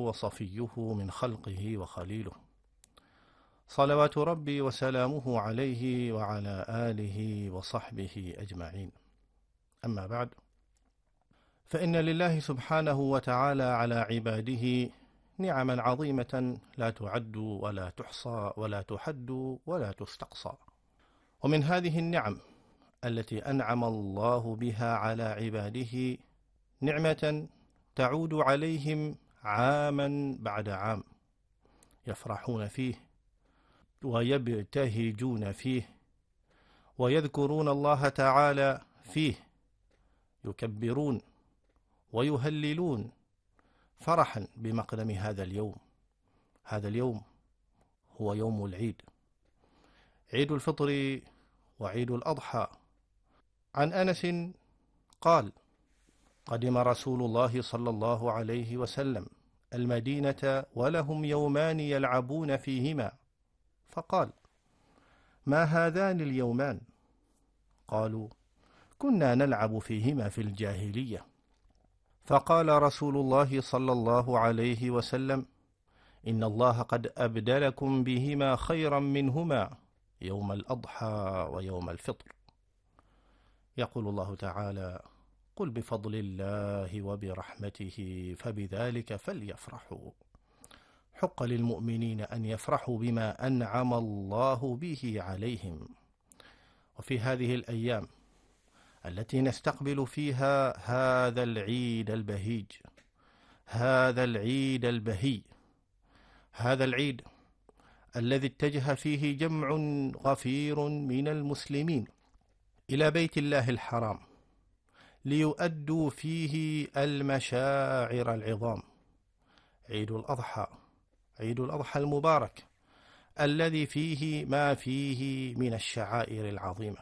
وصفيه من خلقه وخليله، صلوات ربي وسلامه عليه وعلى آله وصحبه أجمعين. أما بعد، فإن لله سبحانه وتعالى على عباده نعما عظيمة لا تعد ولا تحصى ولا تحد ولا تستقصى. ومن هذه النعم التي أنعم الله بها على عباده نعمة تعود عليهم عاما بعد عام، يفرحون فيه ويبتهجون فيه ويذكرون الله تعالى فيه، يكبرون ويهللون فرحا بمقدم هذا اليوم. هذا اليوم هو يوم العيد، عيد الفطر وعيد الأضحى. عن أنس قال: قدم رسول الله صلى الله عليه وسلم المدينة ولهم يومان يلعبون فيهما، فقال: ما هذان اليومان؟ قالوا: كنا نلعب فيهما في الجاهلية. فقال رسول الله صلى الله عليه وسلم: إن الله قد أبدلكم بهما خيرا منهما يوم الأضحى ويوم الفطر. يقول الله تعالى: قل بفضل الله وبرحمته فبذلك فليفرحوا. حق للمؤمنين أن يفرحوا بما أنعم الله به عليهم. وفي هذه الأيام التي نستقبل فيها هذا العيد البهيج، هذا العيد البهي، هذا العيد الذي اتجه فيه جمع غفير من المسلمين إلى بيت الله الحرام ليؤدوا فيه المشاعر العظام، عيد الأضحى، عيد الأضحى المبارك الذي فيه ما فيه من الشعائر العظيمة.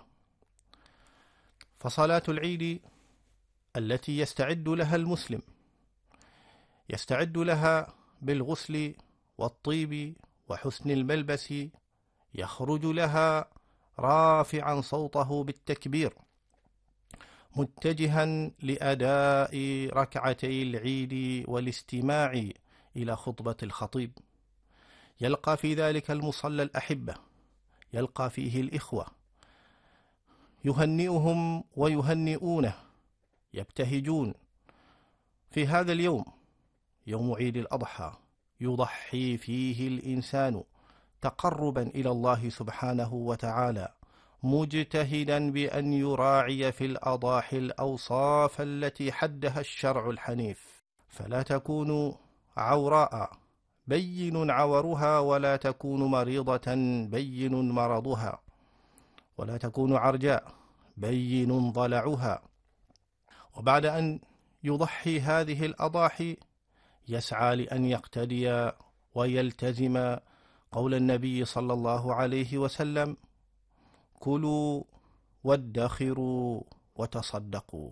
فصلاة العيد التي يستعد لها المسلم، يستعد لها بالغسل والطيب وحسن الملبس، يخرج لها رافعا صوته بالتكبير، متجها لأداء ركعتي العيد والاستماع إلى خطبة الخطيب. يلقى في ذلك المصلى الأحبة، يلقى فيه الإخوة، يهنئهم ويهنئونه، يبتهجون. في هذا اليوم، يوم عيد الأضحى، يضحي فيه الإنسان تقربا إلى الله سبحانه وتعالى، مجتهدا بأن يراعي في الأضاحي الأوصاف التي حدها الشرع الحنيف، فلا تكون عوراء بين عورها، ولا تكون مريضة بين مرضها، ولا تكون عرجاء بين ضلعها. وبعد أن يضحي هذه الأضاحي يسعى لأن يقتدي ويلتزم قول النبي صلى الله عليه وسلم: كلوا وادخروا وتصدقوا.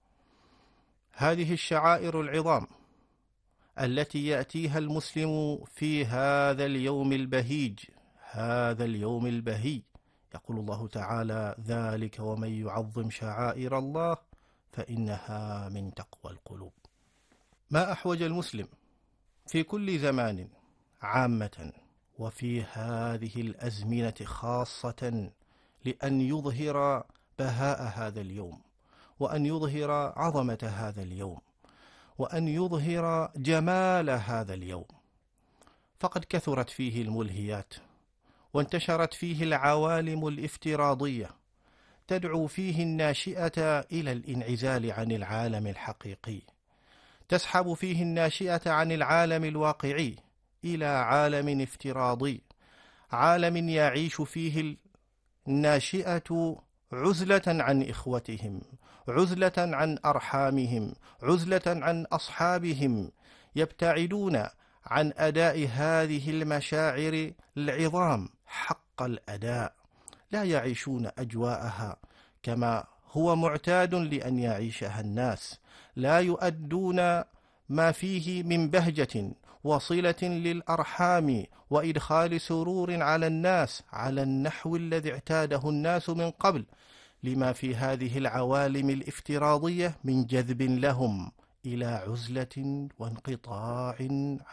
هذه الشعائر العظام التي يأتيها المسلم في هذا اليوم البهيج، هذا اليوم البهي، يقول الله تعالى: ذلك ومن يعظم شعائر الله فإنها من تقوى القلوب. ما أحوج المسلم في كل زمان عامة وفي هذه الأزمنة خاصة لأن يظهر بهاء هذا اليوم، وأن يظهر عظمة هذا اليوم، وأن يظهر جمال هذا اليوم. فقد كثرت فيه الملهيات، وانتشرت فيه العوالم الافتراضية تدعو فيه الناشئة إلى الانعزال عن العالم الحقيقي، تسحب فيه الناشئة عن العالم الواقعي إلى عالم افتراضي، عالم يعيش فيه الناشئة عزلة عن إخوتهم، عزلة عن أرحامهم، عزلة عن أصحابهم، يبتعدون عن أداء هذه المشاعر العظام حق الأداء، لا يعيشون أجواءها كما هو معتاد لأن يعيشها الناس، لا يؤدون ما فيه من بهجة وصلة للأرحام وإدخال سرور على الناس على النحو الذي اعتاده الناس من قبل، لما في هذه العوالم الافتراضية من جذب لهم إلى عزلة وانقطاع